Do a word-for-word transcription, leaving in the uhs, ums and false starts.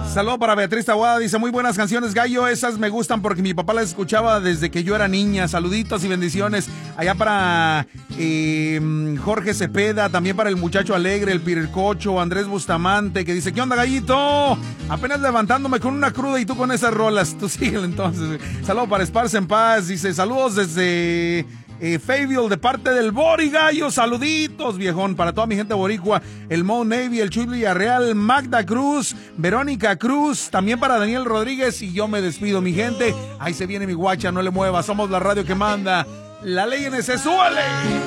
Saludo para Beatriz Tahuada, dice, muy buenas canciones, Gallo, esas me gustan porque mi papá las escuchaba desde que yo era niña. Saluditos y bendiciones allá para eh, Jorge Cepeda, también para el muchacho alegre, el Pircocho, Andrés Bustamante, que dice, ¿qué onda, Gallito? Apenas levantándome con una cruda y tú con esas rolas. Tú síguele entonces. Saludo para Esparce en Paz, dice, saludos desde... Eh, Fayetteville, de parte del Bori Gallo, saluditos, viejón, para toda mi gente boricua, el Mo Navy, el Chuy Villarreal, Magda Cruz, Verónica Cruz, también para Daniel Rodríguez, y yo me despido, mi gente, ahí se viene mi guacha, no le mueva, somos la radio que manda, la ley en ese, súbale.